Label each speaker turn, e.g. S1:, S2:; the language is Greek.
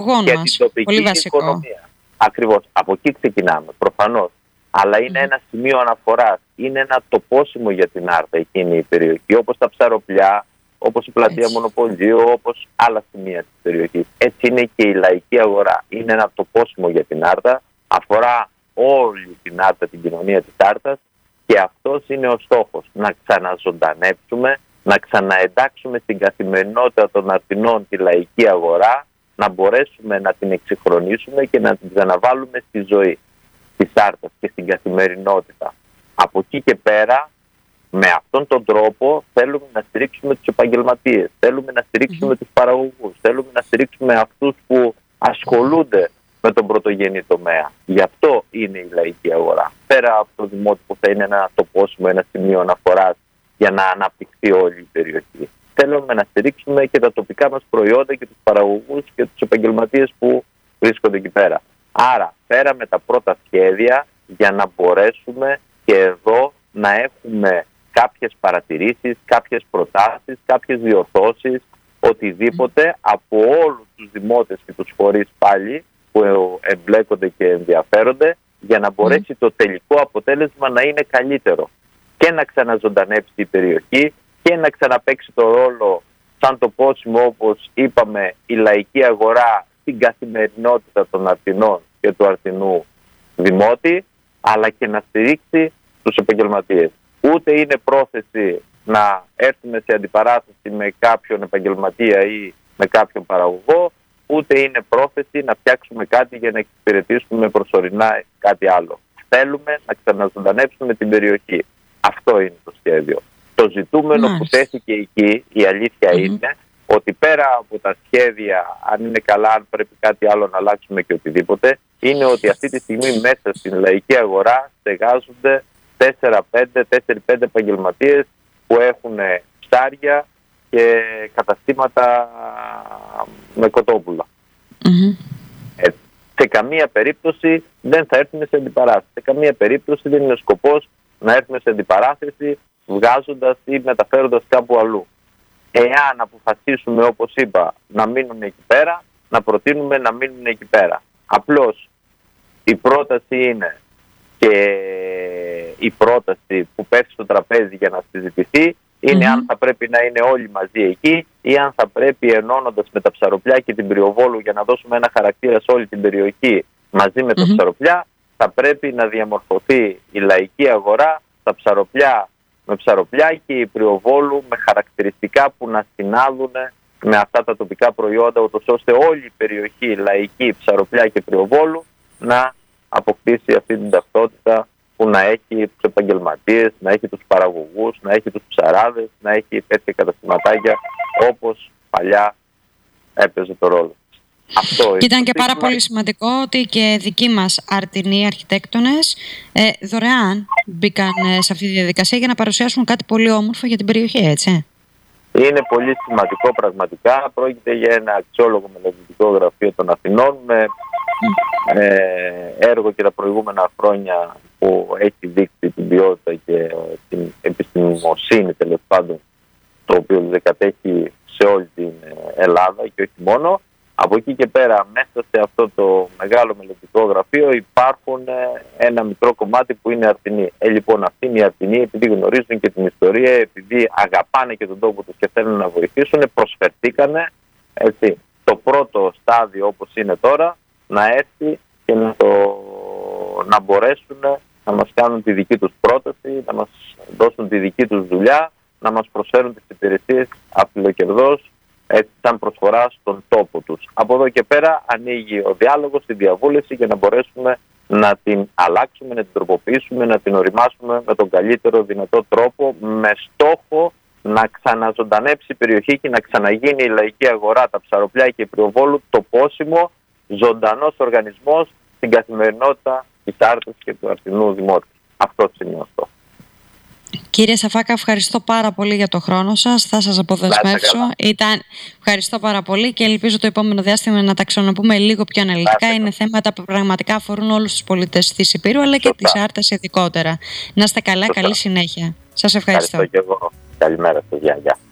S1: και την τοπική οικονομία. Ακριβώς. Από εκεί ξεκινάμε, προφανώς. Αλλά είναι ένα σημείο αναφοράς. Είναι ένα τοπόσιμο για την Άρτα εκείνη η περιοχή, όπως τα Ψαροπλιά, όπως η πλατεία Μονοπωλίου, όπως άλλα σημεία της περιοχής. Έτσι είναι και η λαϊκή αγορά. Είναι ένα τοπόσιμο για την Άρτα, αφορά όλη την Άρτα, την κοινωνία της Άρτας, και αυτός είναι ο στόχος. Να ξαναζωντανέψουμε, να ξαναεντάξουμε στην καθημερινότητα των Αρτινών τη λαϊκή αγορά, να μπορέσουμε να την εξυγχρονίσουμε και να την ξαναβάλουμε στη ζωή της Άρτας και στην καθημερινότητα. Από εκεί και πέρα, με αυτόν τον τρόπο θέλουμε να στηρίξουμε τους επαγγελματίες, θέλουμε να στηρίξουμε τους παραγωγούς, θέλουμε να στηρίξουμε αυτούς που ασχολούνται με τον πρωτογενή τομέα. Γι' αυτό είναι η λαϊκή αγορά. Πέρα από το δημότιο που θα είναι ένα τοπόσιμο, ένα σημείο αναφοράς για να αναπτυχθεί όλη η περιοχή. Θέλουμε να στηρίξουμε και τα τοπικά μας προϊόντα και τους παραγωγούς και τους επαγγελματίες που βρίσκονται εκεί πέρα. Άρα, πέρα με τα πρώτα σχέδια για να μπορέσουμε και εδώ να έχουμε κάποιες παρατηρήσεις, κάποιες προτάσεις, κάποιες διορθώσεις, οτιδήποτε από όλους τους δημότες και τους φορείς πάλι που εμπλέκονται και ενδιαφέρονται, για να μπορέσει το τελικό αποτέλεσμα να είναι καλύτερο και να ξαναζωντανέψει η περιοχή και να ξαναπαίξει το ρόλο σαν τοπόσιμο, όπως είπαμε, η λαϊκή αγορά στην καθημερινότητα των Αρτινών και του Αρτινού δημότη, αλλά και να στηρίξει τους επαγγελματίες. Ούτε είναι πρόθεση να έρθουμε σε αντιπαράθεση με κάποιον επαγγελματία ή με κάποιον παραγωγό, ούτε είναι πρόθεση να φτιάξουμε κάτι για να εξυπηρετήσουμε προσωρινά κάτι άλλο. Θέλουμε να ξαναζωντανέψουμε την περιοχή. Αυτό είναι το σχέδιο. Το ζητούμενο που τέθηκε εκεί, η αλήθεια είναι ότι πέρα από τα σχέδια, αν είναι καλά, αν πρέπει κάτι άλλο να αλλάξουμε και οτιδήποτε, είναι ότι αυτή τη στιγμή μέσα στην λαϊκή αγορά στεγάζονται 4-5 επαγγελματίες που έχουν ψάρια και καταστήματα με κοτόπουλα. Σε καμία περίπτωση δεν θα έρθουμε σε αντιπαράθεση. Σε καμία περίπτωση δεν είναι σκοπός να έρθουμε σε αντιπαράθεση βγάζοντας ή μεταφέροντας κάπου αλλού. Εάν αποφασίσουμε, όπως είπα, να μείνουν εκεί πέρα, να προτείνουμε να μείνουν εκεί πέρα. Απλώς η πρόταση είναι, και η πρόταση που πέφτει στο τραπέζι για να συζητηθεί είναι αν θα πρέπει να είναι όλοι μαζί εκεί ή αν θα πρέπει, ενώνοντας με τα Ψαροπλιά και την Πριοβόλου, για να δώσουμε ένα χαρακτήρα σε όλη την περιοχή μαζί με τα Ψαροπλιά, θα πρέπει να διαμορφωθεί η λαϊκή αγορά, τα Ψαροπλιά με Ψαροπλιά και η Πριοβόλου με χαρακτηριστικά που να συνάδουν με αυτά τα τοπικά προϊόντα, ούτως ώστε όλη η περιοχή λαϊκή, Ψαροπλιά και Πριοβόλου, να αποκτήσει αυτή την ταυτότητα που να έχει τους επαγγελματίες, να έχει τους παραγωγούς, να έχει τους ψαράδες, να έχει τέτοια καταστηματάκια όπως παλιά έπαιζε το ρόλο. Αυτό
S2: και ήταν και πάρα πολύ σημαντικό ότι και δικοί μας Αρτινοί αρχιτέκτονες δωρεάν μπήκαν σε αυτή τη διαδικασία για να παρουσιάσουν κάτι πολύ όμορφο για την περιοχή, έτσι.
S1: Είναι πολύ σημαντικό πραγματικά. Πρόκειται για ένα αξιόλογο μελετητικό γραφείο των Αθηνών με έργο και τα προηγούμενα χρόνια που έχει δείξει την ποιότητα και την επιστημοσύνη, τέλος πάντων, το οποίο κατέχει σε όλη την Ελλάδα και όχι μόνο. Από εκεί και πέρα, μέσα σε αυτό το μεγάλο μελετητικό γραφείο υπάρχουν ένα μικρό κομμάτι που είναι Αρτινοί. Λοιπόν, αυτοί είναι οι Αρτινοί, επειδή γνωρίζουν και την ιστορία, επειδή αγαπάνε και τον τόπο τους και θέλουν να βοηθήσουν, προσφερθήκανε, έτσι, το πρώτο στάδιο όπως είναι τώρα, να έρθει και να μπορέσουν να μας κάνουν τη δική τους πρόταση, να μας δώσουν τη δική τους δουλειά, να μας προσφέρουν τις υπηρεσίες απειλοκερδώς, έτσι, σαν προσφορά στον τόπο τους. Από εδώ και πέρα ανοίγει ο διάλογος, η διαβούλευση, για να μπορέσουμε να την αλλάξουμε, να την τροποποιήσουμε, να την οριμάσουμε με τον καλύτερο δυνατό τρόπο, με στόχο να ξαναζωντανέψει η περιοχή και να ξαναγίνει η λαϊκή αγορά, τα Ψαροπλιά και η Πριοβόλου τοπόσιμο, ζωντανός οργανισμός στην καθημερινότητα της Άρτας και του Αρτινού Δημότη. Αυτό είναι αυτό.
S2: Κύριε Σαφάκα, ευχαριστώ πάρα πολύ για το χρόνο σας. Θα σας αποδεσμεύσω. Ευχαριστώ πάρα πολύ και ελπίζω το επόμενο διάστημα να τα ξαναπούμε λίγο πιο αναλυτικά. Είναι θέματα που πραγματικά αφορούν όλους τους πολίτες της Ηπείρου, αλλά και της Άρτας ειδικότερα. Να είστε καλά, καλή συνέχεια. Σας ευχαριστώ.
S1: Ευχαριστώ και εγώ. Καλημέρα σας. Γεια.